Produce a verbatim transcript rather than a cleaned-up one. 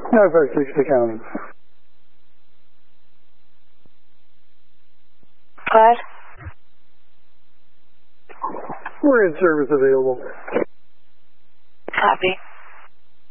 Norfolk six to County. Clyde? We're in service available. Copy.